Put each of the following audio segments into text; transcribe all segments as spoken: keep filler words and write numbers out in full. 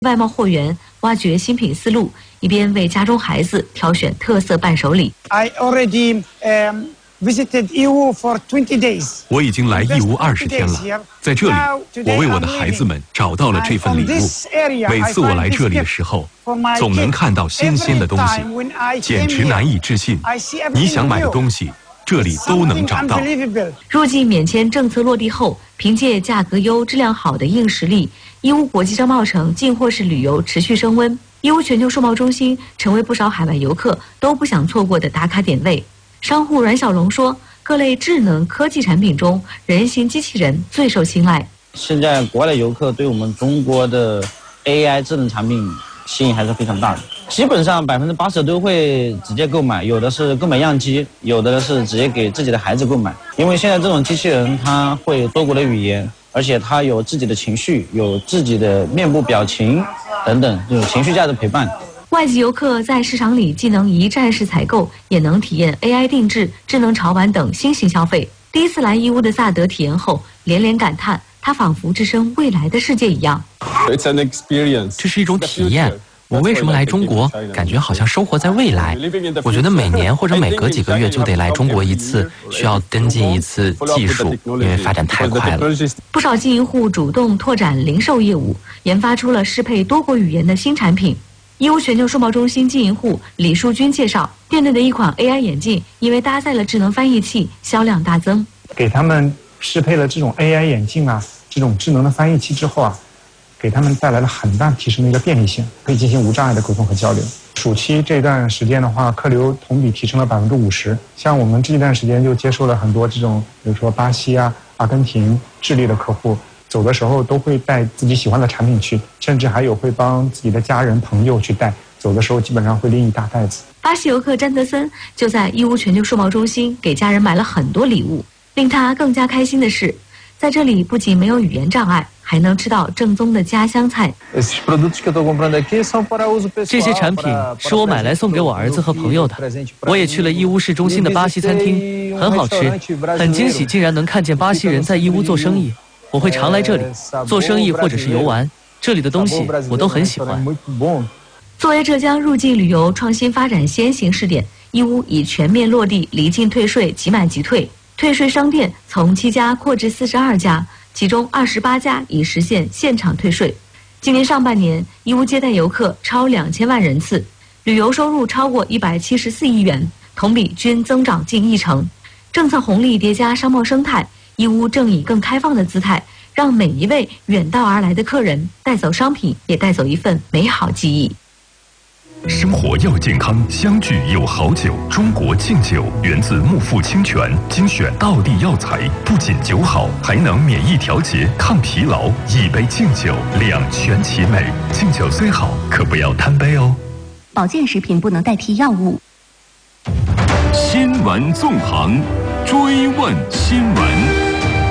外贸货源，挖掘新品思路，一边为家中孩子挑选特色伴手礼。 I already um, visited E U for twenty days. 我已经来义乌二十天了，在这里，我为我的孩子们找到了这份礼物。每次我来这里的时候，总能看到新鲜的东西，简直难以置信。你想买的东西，这里都能找到。 入境免签政策落地后，凭借价格优、质量好的硬实力，义乌国际商贸城进货式旅游持续升温。义乌全球数贸中心成为不少海外游客都不想错过的打卡点位。商户阮小龙说，各类智能科技产品中，人形机器人最受青睐。 现在国内游客对我们中国的 A I 智能产品吸引还是非常大的，基本上百分之八十都会直接购买，有的是购买样机，有的是直接给自己的孩子购买。因为现在这种机器人它会多国的语言，而且它有自己的情绪，有自己的面部表情等等，有情绪价值陪伴。 外籍游客在市场里既能一站式采购，也能体验 A I 定制、智能潮玩等新型消费。第一次来义乌的萨德体验后，连连感叹，他仿佛置身未来的世界一样。 这是一种体验。我为什么来中国？感觉好像生活在未来。我觉得每年或者每隔几个月就得来中国一次，需要跟进一次技术，因为发展太快了。 不少经营户主动拓展零售业务，研发出了适配多国语言的新产品。义乌全球数贸中心经营户李淑君介绍，店内的一款 A I 眼镜因为搭载了智能翻译器，销量大增。 给他们适配了这种 A I 眼镜啊，这种智能的翻译器之后啊，给他们带来了很大提升的一个便利性，可以进行无障碍的沟通和交流。暑期这段时间的话，客流同比提升了百分之五十。像我们这一段时间就接收了很多这种，比如说巴西啊、阿根廷、智利的客户。走的时候都会带自己喜欢的产品去，甚至还有会帮自己的家人朋友去带，走的时候基本上会拎一大袋子。 巴西游客詹德森就在义乌全球数贸中心给家人买了很多礼物。令他更加开心的是，在这里不仅没有语言障碍，还能吃到正宗的家乡菜。 这些产品是我买来送给我儿子和朋友的。我也去了义乌市中心的巴西餐厅，很好吃，很惊喜，竟然能看见巴西人在义乌做生意。我会常来这里做生意或者是游玩，这里的东西我都很喜欢。 作为浙江入境旅游创新发展先行试点，义乌已全面落地离境退税即买即退，退税商店从七家扩至四十二家，其中二十八家已实现现场退税。今年上半年，义乌接待游客超两千万人次，旅游收入超过一百七十四亿元，同比均增长近一成。政策红利叠加商贸生态，义乌正以更开放的姿态，让每一位远道而来的客人带走商品，也带走一份美好记忆。 生活要健康，相聚有好酒。中国敬酒源自木富清泉，精选道地药材，不仅酒好，还能免疫调节、抗疲劳。一杯敬酒，两全其美。敬酒虽好，可不要贪杯哦。 保健食品不能代替药物。 新闻纵横，追问新闻。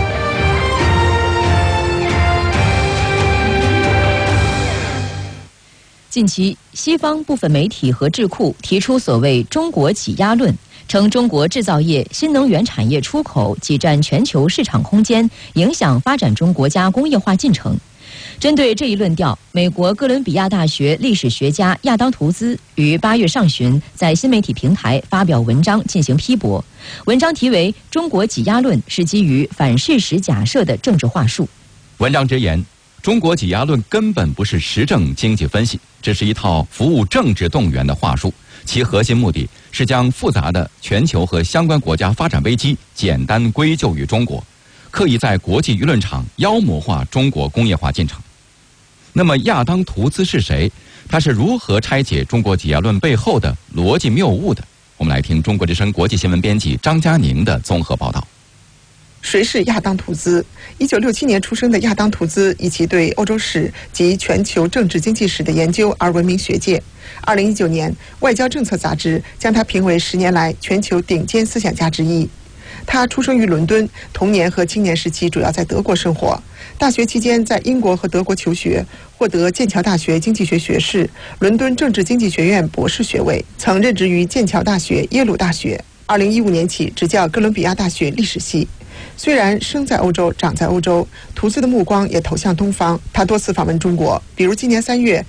近期，西方部分媒体和智库提出所谓“中国挤压论”，称中国制造业、新能源产业出口挤占全球市场空间，影响发展中国家工业化进程。针对这一论调，美国哥伦比亚大学历史学家亚当·图兹于八月上旬在新媒体平台发表文章进行批驳。文章题为“中国挤压论是基于反事实假设的政治话术”。 文章直言，中国挤压论根本不是实证经济分析，这是一套服务政治动员的话术，其核心目的是将复杂的全球和相关国家发展危机简单归咎于中国，刻意在国际舆论场妖魔化中国工业化进程。那么亚当·图兹是谁？他是如何拆解中国挤压论背后的逻辑谬误的？我们来听中国之声国际新闻编辑张佳宁的综合报道。 谁是亚当·图兹？一九六七年出生的亚当·图兹以其对欧洲史及全球政治经济史的研究而闻名学界。二零一九年，《外交政策》杂志将他评为十年来全球顶尖思想家之一。他出生于伦敦，童年和青年时期主要在德国生活。大学期间在英国和德国求学，获得剑桥大学经济学学士、伦敦政治经济学院博士学位，曾任职于剑桥大学、耶鲁大学。二零一五年起执教哥伦比亚大学历史系。 虽然生在欧洲，长在欧洲，图兹的目光也投向东方。他多次访问中国，比如今年三月。